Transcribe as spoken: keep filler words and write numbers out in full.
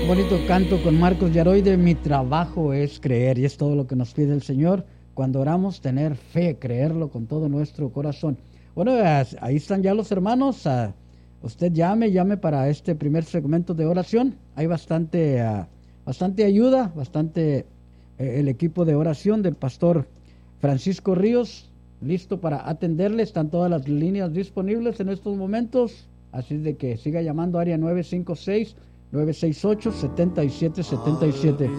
Bonito canto con Marcos Yaroide. Mi trabajo es creer, y es todo lo que nos pide el Señor cuando oramos: tener fe, creerlo con todo nuestro corazón. Bueno, ahí están ya los hermanos. Uh, usted llame, llame para este primer segmento de oración. Hay bastante, uh, bastante ayuda, bastante eh, el equipo de oración del pastor Francisco Ríos listo para atenderle. Están todas las líneas disponibles en estos momentos, así de que siga llamando, área nueve cinco seis, nueve seis ocho, siete siete siete siete.